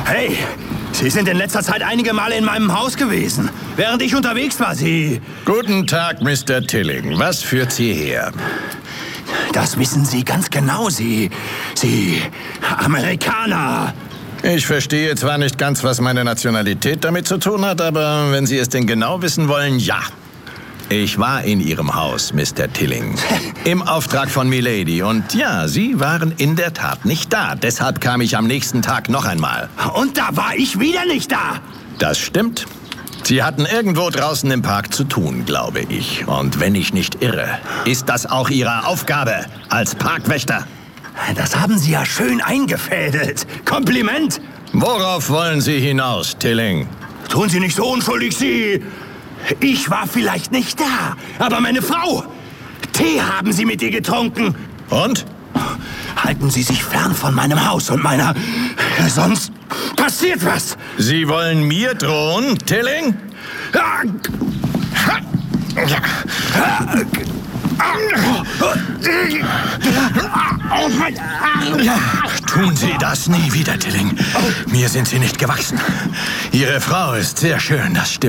Hey, Sie sind in letzter Zeit einige Male in meinem Haus gewesen, während ich unterwegs war. Sie... Guten Tag, Mr. Tilling. Was führt Sie her? Das wissen Sie ganz genau, Sie Amerikaner. Ich verstehe zwar nicht ganz, was meine Nationalität damit zu tun hat, aber wenn Sie es denn genau wissen wollen, ja. Ich war in Ihrem Haus, Mr. Tilling. Im Auftrag von Milady. Und ja, Sie waren in der Tat nicht da. Deshalb kam ich am nächsten Tag noch einmal. Und da war ich wieder nicht da. Das stimmt. Sie hatten irgendwo draußen im Park zu tun, glaube ich. Und wenn ich nicht irre, ist das auch Ihre Aufgabe als Parkwächter. Das haben Sie ja schön eingefädelt. Kompliment. Worauf wollen Sie hinaus, Tilling? Tun Sie nicht so unschuldig, Sie... Ich war vielleicht nicht da, aber meine Frau. Tee haben Sie mit ihr getrunken. Und? Halten Sie sich fern von meinem Haus und meiner... Sonst passiert was. Sie wollen mir drohen, Tilling? Tun Sie das nie wieder, Tilling. Mir sind Sie nicht gewachsen. Ihre Frau ist sehr schön, das stimmt.